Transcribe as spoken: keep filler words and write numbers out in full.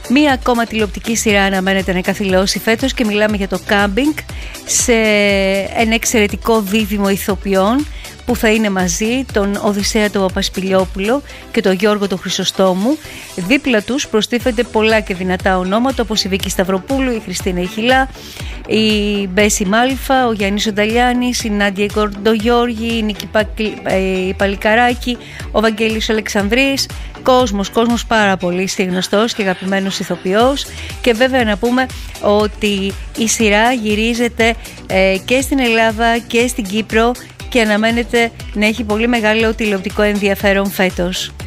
Μία ακόμα τηλεοπτική σειρά αναμένεται να καθηλώσει φέτος και μιλάμε για το Κάμπινγκ, σε ένα εξαιρετικό δίδυμο ηθοποιών που θα είναι μαζί, τον Οδυσσέα τον Παπασπηλιόπουλο και τον Γιώργο τον Χρυσοστόμου. Δίπλα τους προστίθενται πολλά και δυνατά ονόματα όπως η Βίκη Σταυροπούλου, η Χριστίνα Ιχιλά, η Μπέση Μάλφα, ο Γιάννης Ονταλιάνης, η Νάντια Κορντογιώργη, η Νίκη Παλικαράκη, ο Βαγγέλης Αλεξανδρής. Κόσμος, κόσμος πάρα πολύ γνωστός και αγαπημένος ηθοποιός. Και βέβαια να πούμε ότι η σειρά γυρίζεται ε, και στην Ελλάδα και στην Κύπρο και αναμένεται να έχει πολύ μεγάλο τηλεοπτικό ενδιαφέρον φέτος.